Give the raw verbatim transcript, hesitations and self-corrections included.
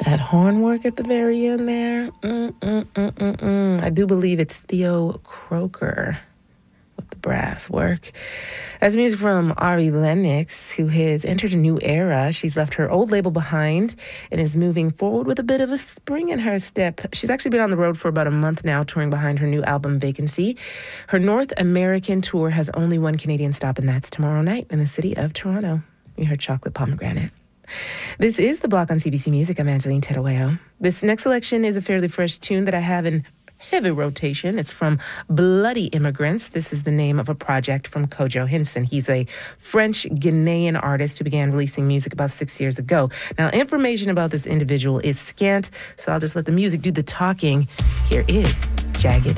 That horn work at the very end there. Mm, mm, mm, mm, mm. I do believe it's Theo Croker with the brass work. That's music from Ari Lennox, who has entered a new era. She's left her old label behind and is moving forward with a bit of a spring in her step. She's actually been on the road for about a month now, touring behind her new album, Vacancy. Her North American tour has only one Canadian stop, and that's tomorrow night in the city of Toronto. You heard Chocolate Pomegranate. This is The Block on C B C Music. I'm Angeline Tedaweo. This next selection is a fairly fresh tune that I have in heavy rotation. It's from Bloody Immigrants. This is the name of a project from Kojo Hinson. He's a French-Ghanaian artist who began releasing music about six years ago. Now, information about this individual is scant, so I'll just let the music do the talking. Here is Jagged